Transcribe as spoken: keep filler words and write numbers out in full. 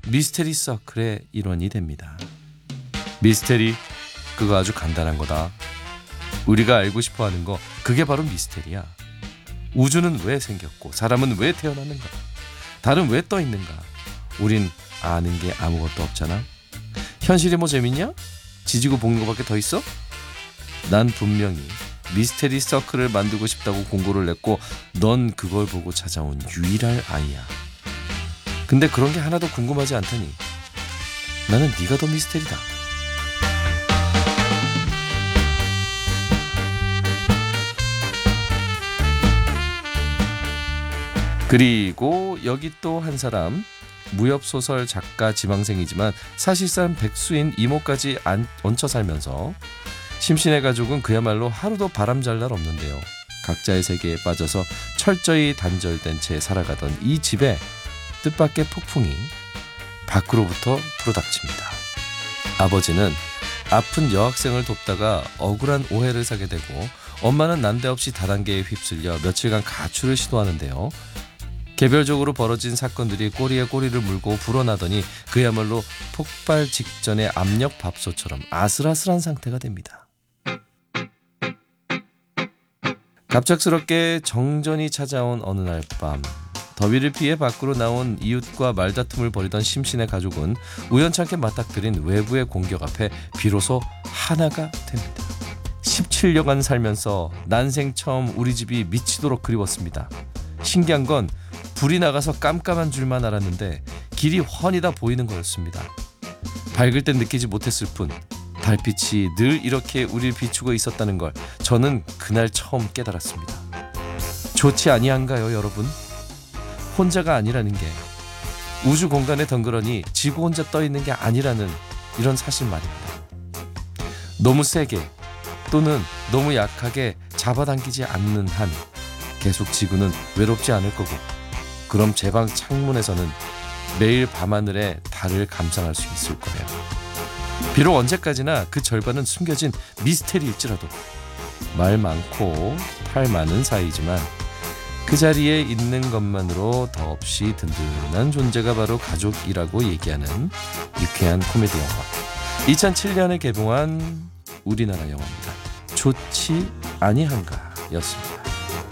미스테리 서클의 일원이 됩니다. 미스테리, 그거 아주 간단한 거다. 우리가 알고 싶어하는 거, 그게 바로 미스테리야. 우주는 왜 생겼고 사람은 왜 태어났는가, 달은 왜 떠 있는가. 우린 아는 게 아무것도 없잖아. 현실이 뭐 재밌냐? 지지고 볶는 거밖에 더 있어? 난 분명히 미스테리 서클을 만들고 싶다고 공고를 냈고 넌 그걸 보고 찾아온 유일할 아이야. 근데 그런 게 하나도 궁금하지 않다니. 나는 네가 더 미스테리다. 그리고 여기 또 한 사람, 무협소설 작가 지망생이지만 사실상 백수인 이모까지 안, 얹혀 살면서 심신의 가족은 그야말로 하루도 바람잘 날 없는데요. 각자의 세계에 빠져서 철저히 단절된 채 살아가던 이 집에 뜻밖의 폭풍이 밖으로부터 불어닥칩니다. 아버지는 아픈 여학생을 돕다가 억울한 오해를 사게 되고 엄마는 난데없이 다단계에 휩쓸려 며칠간 가출을 시도하는데요. 개별적으로 벌어진 사건들이 꼬리에 꼬리를 물고 불어나더니 그야말로 폭발 직전의 압력 밥솥처럼 아슬아슬한 상태가 됩니다. 갑작스럽게 정전이 찾아온 어느 날 밤, 더위를 피해 밖으로 나온 이웃과 말다툼을 벌이던 심신의 가족은 우연찮게 맞닥뜨린 외부의 공격 앞에 비로소 하나가 됩니다. 십칠 년간 살면서 난생 처음 우리 집이 미치도록 그리웠습니다. 신기한 건 불이 나가서 깜깜한 줄만 알았는데 길이 훤히 다 보이는 거였습니다. 밝을 땐 느끼지 못했을 뿐 달빛이 늘 이렇게 우리를 비추고 있었다는 걸 저는 그날 처음 깨달았습니다. 좋지 아니한가요, 여러분? 혼자가 아니라는 게, 우주 공간에 덩그러니 지구 혼자 떠 있는 게 아니라는 이런 사실 말입니다. 너무 세게 또는 너무 약하게 잡아당기지 않는 한 계속 지구는 외롭지 않을 거고, 그럼 제 방 창문에서는 매일 밤하늘에 달을 감상할 수 있을 거예요. 비록 언제까지나 그 절반은 숨겨진 미스테리일지라도 말 많고 탈 많은 사이지만 그 자리에 있는 것만으로 더없이 든든한 존재가 바로 가족이라고 얘기하는 유쾌한 코미디 영화, 이천칠 년에 개봉한 우리나라 영화입니다. 좋지 아니한가 였습니다.